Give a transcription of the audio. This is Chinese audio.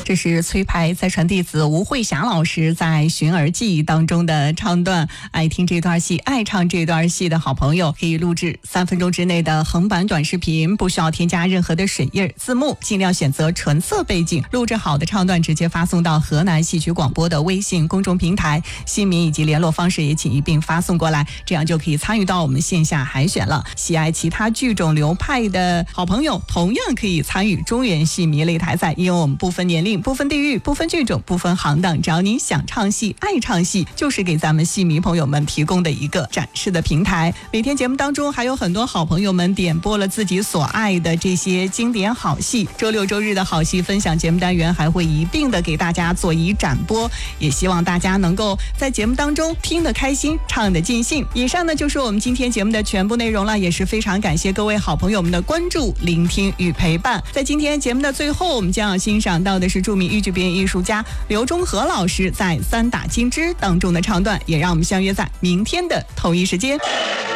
这是崔牌再传弟子吴慧霞老师在《寻儿记》当中的唱段。爱听这段戏、爱唱这段戏的好朋友，可以录制3分钟之内的横版短视频，不需要添加任何的水印字幕，尽量选择纯色背景，录制好的唱段直接发送到河南戏曲广播的微信公众平台，姓名以及联络方式也请一并发送过来，这样就可以参与到我们线下海选了。喜爱其他剧种流派的好朋友同样可以参与中原戏迷擂台赛，因为我们不分年龄、不分地域、不分剧种、不分行当，只要您想唱戏、爱唱戏，就是给咱们戏迷朋友们提供的一个展示的平台。每天节目当中还有很多好朋友们点播了自己所爱的这些经典好戏，周六周日的好戏分享节目单元还会一并的给大家做一展播，也希望大家能够在节目当中听得开心，唱得尽兴。以上呢就是我们今天节目的全部内容了，也是非常感谢各位好朋友们的关注、聆听与陪伴。在今天节目的最后，我们将要欣赏到的是著名豫剧表演艺术家刘忠和老师在《三打金枝》当中的唱段，也让我们相约在明天的同一时间。